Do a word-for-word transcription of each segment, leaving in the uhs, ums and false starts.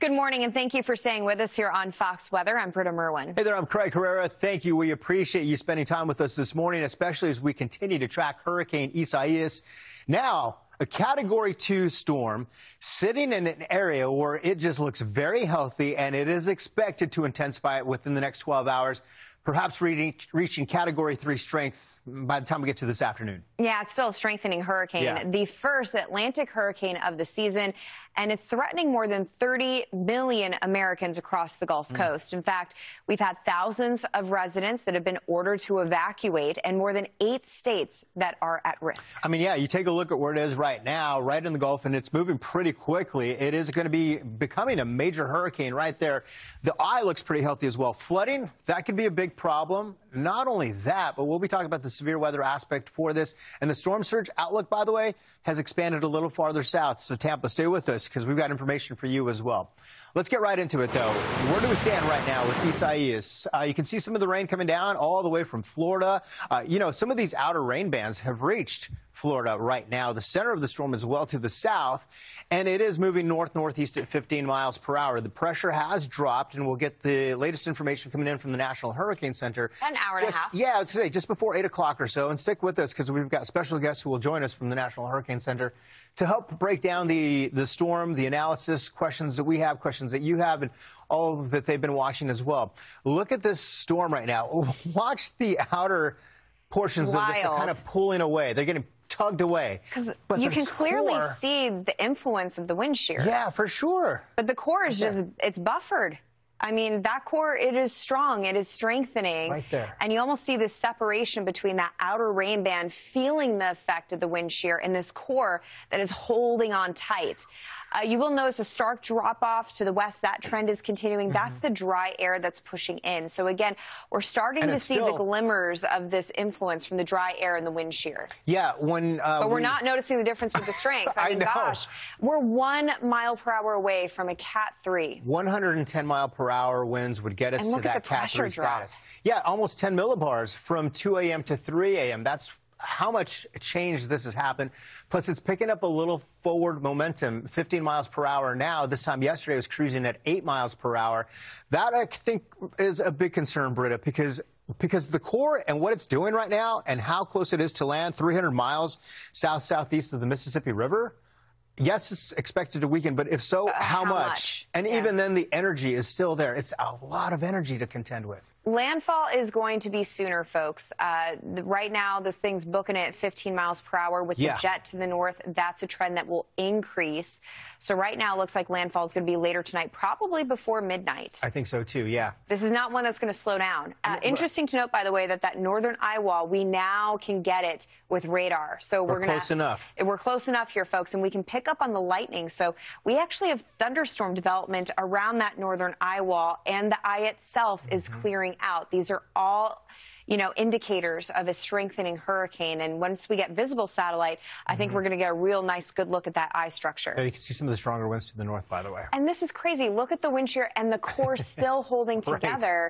Good morning, and thank you for staying with us here on Fox Weather. I'm Britta Merwin. Hey there, I'm Craig Herrera. Thank you. We appreciate you spending time with us this morning, especially as we continue to track Hurricane Isaias. Now, a Category two storm sitting in an area where it just looks very healthy, and it is expected to intensify within the next twelve hours. Perhaps reaching, reaching Category three strength by the time we get to this afternoon. Yeah, it's still a strengthening hurricane, Yeah. the first Atlantic hurricane of the season, and it's threatening more than thirty million Americans across the Gulf Coast. In fact, we've had thousands of residents that have been ordered to evacuate, and more than eight states that are at risk. I mean, yeah, you take a look at where it is right now, right in the Gulf, and it's moving pretty quickly. It is going to be becoming a major hurricane right there. The eye looks pretty healthy as well. Flooding, that could be a big problem. Not only that, but we'll be talking about the severe weather aspect for this. And the storm surge outlook, by the way, has expanded a little farther south. So, Tampa, stay with us because we've got information for you as well. Let's get right into it, though. Where do we stand right now with Isaias? Uh, you can see some of the rain coming down all the way from Florida. Uh, you know, some of these outer rain bands have reached Florida right now. The center of the storm is well to the south, and it is moving north-northeast at fifteen miles per hour. The pressure has dropped, and we'll get the latest information coming in from the National Hurricane Center. An hour and just, a half. Yeah, I was going to say, just before eight o'clock or so. And stick with us because we've got special guests who will join us from the National Hurricane Center to help break down the, the storm, the analysis, questions that we have, questions that you have, and all that they've been watching as well. Look at this storm right now. Watch the outer portions Wild. of this are kind of pulling away. They're getting tugged away. But you can clearly core, see the influence of the wind shear. Yeah, for sure. But the core is Right just, it's buffered. I mean, that core, it is strong, it is strengthening. Right there. And you almost see this separation between that outer rain band feeling the effect of the wind shear and this core that is holding on tight. Uh, you will notice a stark drop-off to the west. That trend is continuing. Mm-hmm. That's the dry air that's pushing in. So, again, we're starting and to see still, the glimmers of this influence from the dry air and the wind shear. Yeah, when... Uh, but we're we... not noticing the difference with the strength. I, I mean, know. gosh, we're one mile per hour away from a Cat three. one hundred ten mile per hour winds would get us and to that Cat three status. Yeah, almost ten millibars from two a m to three a m That's how much change this has happened. Plus, it's picking up a little forward momentum, fifteen miles per hour now. This time yesterday, it was cruising at eight miles per hour. That, I think, is a big concern, Britta, because because the core and what it's doing right now and how close it is to land, three hundred miles south-southeast of the Mississippi River, yes, it's expected to weaken, but if so, uh, how, how much? much? And yeah. even then, the energy is still there. It's a lot of energy to contend with. Landfall is going to be sooner, folks. Uh, the, right now, this thing's booking it at fifteen miles per hour with yeah. the jet to the north. That's a trend that will increase. So right now, it looks like landfall is going to be later tonight, probably before midnight. I think so, too, yeah. This is not one that's going to slow down. Uh, interesting to note, by the way, that that northern eye wall, we now can get it with radar. So we're, we're gonna, close enough. We're close enough here, folks, and we can pick up on the lightning. So we actually have thunderstorm development around that northern eye wall, and the eye itself mm-hmm. is clearing out. These are all, you know, indicators of a strengthening hurricane. And once we get visible satellite, I mm-hmm. think we're going to get a real nice, good look at that eye structure. Yeah, you can see some of the stronger winds to the north, by the way. And this is crazy. Look at the wind shear and the core still holding right. together.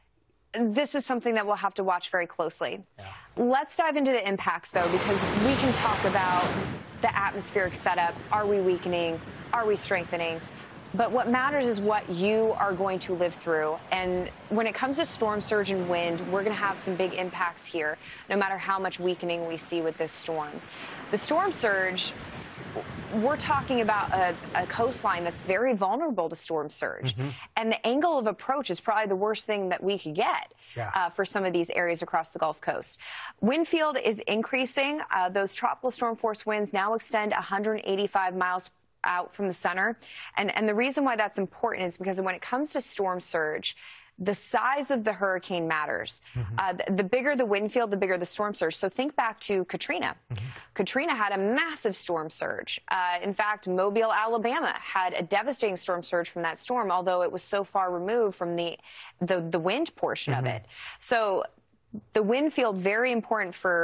This is something that we'll have to watch very closely. Yeah. Let's dive into the impacts, though, because we can talk about the atmospheric setup. Are we weakening? Are we strengthening? But what matters is what you are going to live through. And when it comes to storm surge and wind, we're going to have some big impacts here, no matter how much weakening we see with this storm. The storm surge, we're talking about a, a coastline that's very vulnerable to storm surge. Mm-hmm. And the angle of approach is probably the worst thing that we could get yeah. uh, for some of these areas across the Gulf Coast. Wind field is increasing. Uh, those tropical storm force winds now extend one hundred eighty-five miles out from the center. And, and the reason why that's important is because when it comes to storm surge, the size of the hurricane matters. Mm-hmm. uh, the, the bigger the wind field, the bigger the storm surge. So think back to Katrina. Mm-hmm. Katrina had a massive storm surge. Uh, in fact, Mobile, Alabama had a devastating storm surge from that storm, although it was so far removed from the, the, the wind portion mm-hmm. of it. So the wind field, very important for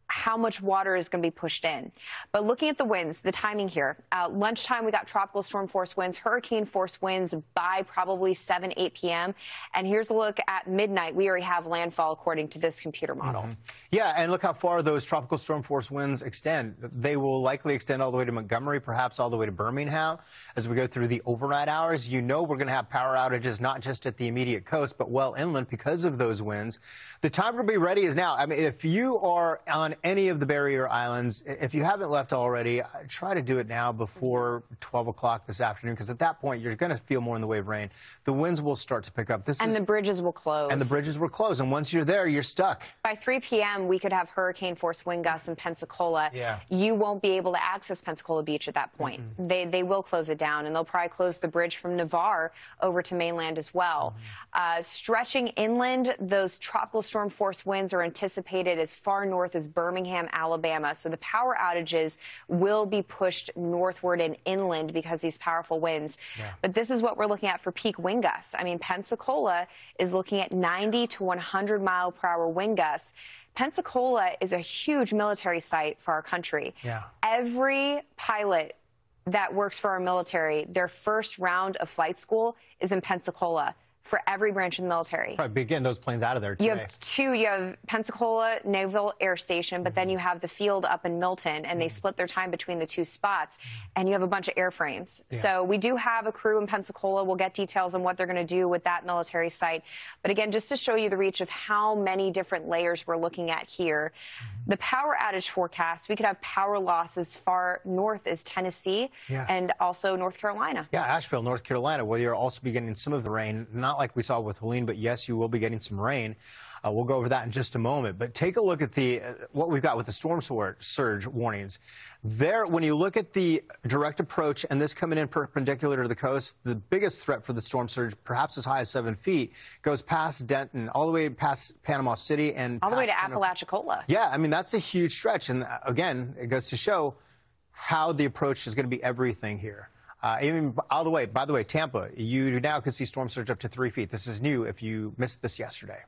how much water is going to be pushed in. But looking at the winds, the timing here, uh, lunchtime we got tropical storm force winds, hurricane force winds by probably seven, eight p m And here's a look at midnight. We already have landfall according to this computer model. Mm-hmm. Yeah, and look how far those tropical storm force winds extend. They will likely extend all the way to Montgomery, perhaps all the way to Birmingham. As we go through the overnight hours, you know we're going to have power outages not just at the immediate coast, but well inland because of those winds. The time to be ready is now. I mean, if you are on any of the barrier islands, if you haven't left already, try to do it now before twelve o'clock this afternoon, because at that point, you're going to feel more in the way of rain. The winds will start to pick up. This and is, the bridges will close. And the bridges will close. And once you're there, you're stuck. By three p m, we could have hurricane force wind gusts in Pensacola. Yeah. You won't be able to access Pensacola Beach at that point. Mm-hmm. They, they will close it down, and they'll probably close the bridge from Navarre over to mainland as well. Mm-hmm. uh, stretching inland, those tropical storm force winds are anticipated as far north as Birmingham, Alabama. So the power outages will be pushed northward and inland because of these powerful winds. Yeah. But this is what we're looking at for peak wind gusts. I mean, Pensacola is looking at ninety to one hundred mile per hour wind gusts. Pensacola is a huge military site for our country. Yeah. Every pilot that works for our military, their first round of flight school is in Pensacola. For every branch of the military. Probably getting those planes out of there today. You have two. You have Pensacola Naval Air Station, but mm-hmm. then you have the field up in Milton, and mm-hmm. they split their time between the two spots, and you have a bunch of airframes. Yeah. So we do have a crew in Pensacola. We'll get details on what they're going to do with that military site. But again, just to show you the reach of how many different layers we're looking at here, mm-hmm. the power outage forecast, we could have power loss as far north as Tennessee yeah. and also North Carolina. Yeah, Asheville, North Carolina, where you'll also be getting some of the rain, not like we saw with Helene, but yes, you will be getting some rain. Uh, we'll go over that in just a moment. But take a look at the uh, what we've got with the storm surge warnings. There, when you look at the direct approach and this coming in perpendicular to the coast, the biggest threat for the storm surge, perhaps as high as seven feet, goes past Denton, all the way past Panama City and all the way to Panama. Apalachicola. Yeah, I mean, that's a huge stretch. And uh, again, it goes to show how the approach is going to be everything here. Uh, even all the way, by the way, Tampa, you now can see storm surge up to three feet. This is new if you missed this yesterday.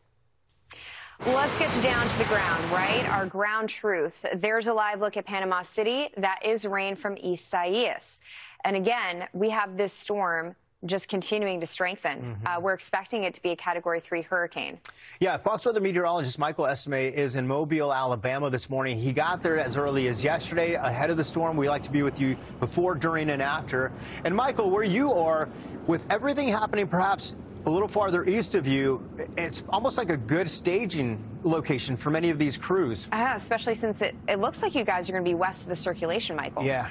Well, let's get down to the ground, right? Our ground truth. There's a live look at Panama City. That is rain from Isaias. And again, we have this storm just continuing to strengthen. Mm-hmm. uh, we're expecting it to be a Category three hurricane. Yeah, Fox Weather meteorologist Michael Estime is in Mobile, Alabama this morning. He got there as early as yesterday, ahead of the storm. We like to be with you before, during, and after. And Michael, where you are, with everything happening perhaps a little farther east of you, it's almost like a good staging location for many of these crews. Uh, especially since it, it looks like you guys are going to be west of the circulation, Michael. Yeah.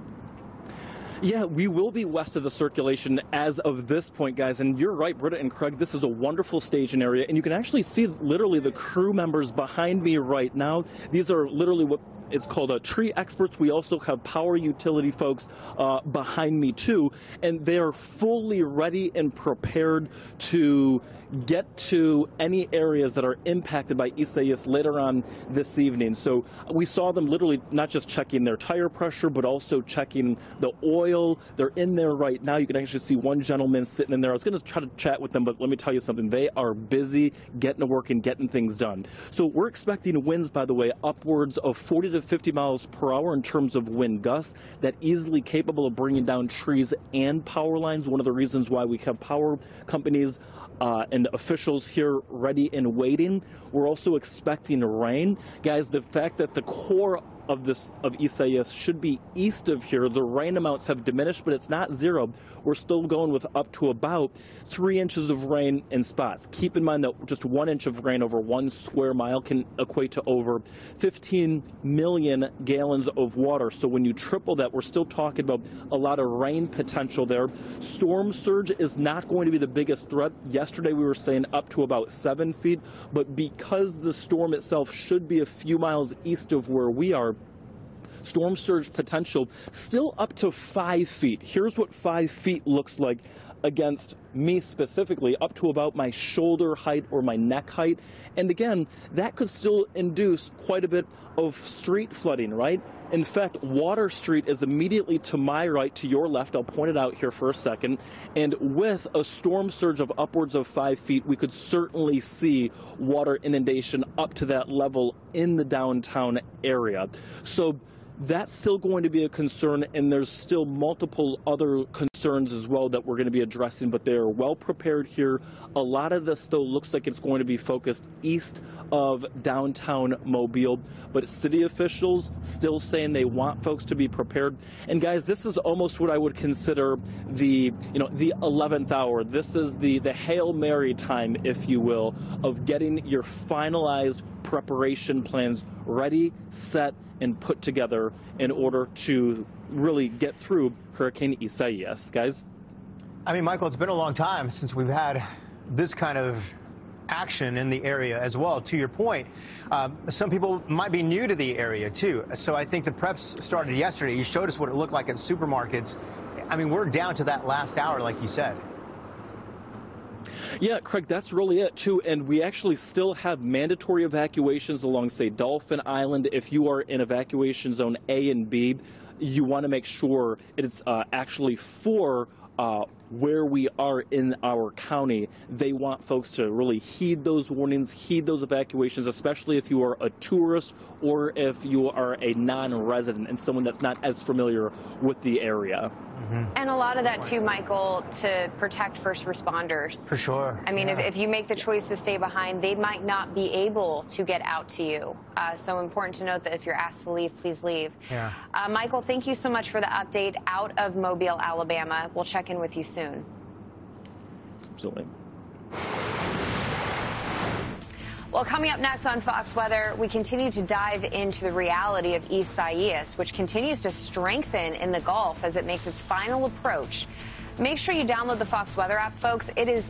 Yeah, we will be west of the circulation as of this point, guys. And you're right, Britta and Craig, this is a wonderful staging area. And you can actually see literally the crew members behind me right now. These are literally what it's called a tree experts. We also have power utility folks uh, behind me, too. And they're fully ready and prepared to get to any areas that are impacted by Isaias later on this evening. So we saw them literally not just checking their tire pressure, but also checking the oil. They're in there right now. You can actually see one gentleman sitting in there. I was going to try to chat with them, but let me tell you something. They are busy getting to work and getting things done. So we're expecting winds, by the way, upwards of forty to fifty miles per hour in terms of wind gusts, that easily capable of bringing down trees and power lines. One of the reasons why we have power companies uh, and officials here ready and waiting. We're also expecting rain. Guys, the fact that the core of this of Isaias should be east of here, the rain amounts have diminished, but it's not zero. We're still going with up to about three inches of rain in spots. Keep in mind that just one inch of rain over one square mile can equate to over fifteen million gallons of water. So when you triple that, we're still talking about a lot of rain potential there. Storm surge is not going to be the biggest threat. Yesterday we were saying up to about seven feet, but because the storm itself should be a few miles east of where we are, storm surge potential still up to five feet. Here's what five feet looks like against me specifically up to about my shoulder height or my neck height. And again, that could still induce quite a bit of street flooding, right? In fact, Water Street is immediately to my right, to your left. I'll point it out here for a second. And with a storm surge of upwards of five feet, we could certainly see water inundation up to that level in the downtown area. So that's still going to be a concern, and there's still multiple other concerns as well that we're going to be addressing, but they're well prepared here. A lot of this, though, looks like it's going to be focused east of downtown Mobile, but city officials still saying they want folks to be prepared. And guys, this is almost what I would consider the, you know, the eleventh hour. This is the, the Hail Mary time, if you will, of getting your finalized preparation plans ready, set, and put together in order to really get through Hurricane Isaias, guys. I mean, Michael, it's been a long time since we've had this kind of action in the area as well. To your point, um, some people might be new to the area, too. So I think the preps started yesterday. You showed us what it looked like at supermarkets. I mean, we're down to that last hour, like you said. Yeah, Craig, that's really it, too. And we actually still have mandatory evacuations along, say, Dolphin Island. If you are in evacuation zone A and B, you want to make sure it's uh, actually for uh, where we are in our county. They want folks to really heed those warnings, heed those evacuations, especially if you are a tourist or if you are a non-resident and someone that's not as familiar with the area. Mm-hmm. And a lot of that, too, Michael, to protect first responders. For sure. I mean, yeah. if, if you make the choice to stay behind, they might not be able to get out to you. Uh, so important to note that if you're asked to leave, please leave. Yeah. Uh, Michael, thank you so much for the update out of Mobile, Alabama. We'll check in with you soon. Absolutely. Well, coming up next on Fox Weather, we continue to dive into the reality of Isaias, which continues to strengthen in the Gulf as it makes its final approach. Make sure you download the Fox Weather app, folks. It is